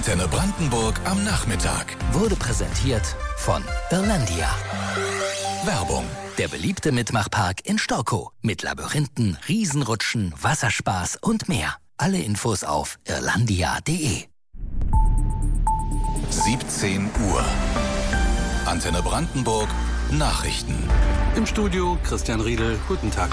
Antenne Brandenburg am Nachmittag. Wurde präsentiert von Irlandia. Werbung. Der beliebte Mitmachpark in Storkow. Mit Labyrinthen, Riesenrutschen, Wasserspaß und mehr. Alle Infos auf irlandia.de. 17 Uhr. Antenne Brandenburg. Nachrichten. Im Studio Christian Riedel. Guten Tag.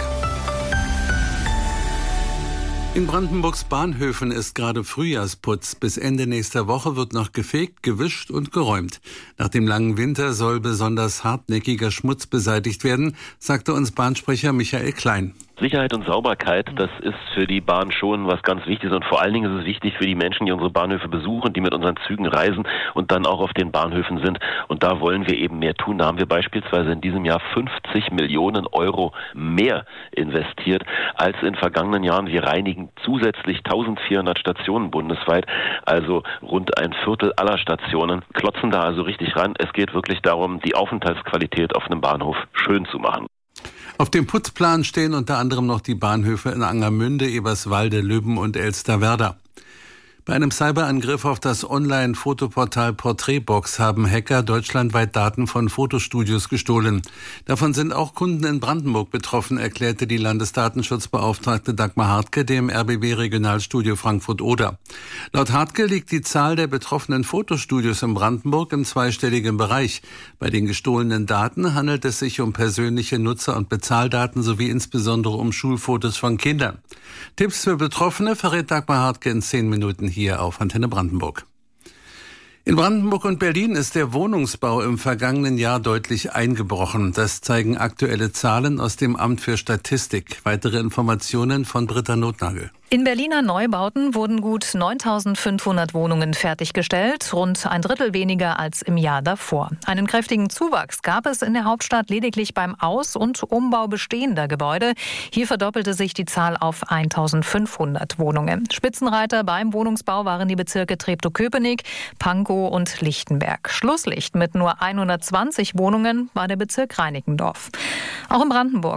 In Brandenburgs Bahnhöfen ist gerade Frühjahrsputz. Bis Ende nächster Woche wird noch gefegt, gewischt und geräumt. Nach dem langen Winter soll besonders hartnäckiger Schmutz beseitigt werden, sagte uns Bahnsprecher Michael Klein. Sicherheit und Sauberkeit, das ist für die Bahn schon was ganz Wichtiges und vor allen Dingen ist es wichtig für die Menschen, die unsere Bahnhöfe besuchen, die mit unseren Zügen reisen und dann auch auf den Bahnhöfen sind. Und da wollen wir eben mehr tun. Da haben wir beispielsweise in diesem Jahr 50 Millionen Euro mehr investiert als in vergangenen Jahren. Wir reinigen zusätzlich 1400 Stationen bundesweit, also rund ein Viertel aller Stationen, klotzen da also richtig ran. Es geht wirklich darum, die Aufenthaltsqualität auf einem Bahnhof schön zu machen. Auf dem Putzplan stehen unter anderem noch die Bahnhöfe in Angermünde, Eberswalde, Lübben und Elsterwerda. Bei einem Cyberangriff auf das Online-Fotoportal Porträtbox haben Hacker deutschlandweit Daten von Fotostudios gestohlen. Davon sind auch Kunden in Brandenburg betroffen, erklärte die Landesdatenschutzbeauftragte Dagmar Hartke dem RBB-Regionalstudio Frankfurt-Oder. Laut Hartke liegt die Zahl der betroffenen Fotostudios in Brandenburg im zweistelligen Bereich. Bei den gestohlenen Daten handelt es sich um persönliche Nutzer- und Bezahldaten sowie insbesondere um Schulfotos von Kindern. Tipps für Betroffene verrät Dagmar Hartke in 10 Minuten hier auf Antenne Brandenburg. In Brandenburg und Berlin ist der Wohnungsbau im vergangenen Jahr deutlich eingebrochen. Das zeigen aktuelle Zahlen aus dem Amt für Statistik. Weitere Informationen von Britta Notnagel. In Berliner Neubauten wurden gut 9.500 Wohnungen fertiggestellt, rund ein Drittel weniger als im Jahr davor. Einen kräftigen Zuwachs gab es in der Hauptstadt lediglich beim Aus- und Umbau bestehender Gebäude. Hier verdoppelte sich die Zahl auf 1.500 Wohnungen. Spitzenreiter beim Wohnungsbau waren die Bezirke Treptow-Köpenick, Pankow und Lichtenberg. Schlusslicht mit nur 120 Wohnungen war der Bezirk Reinickendorf. Auch in Brandenburg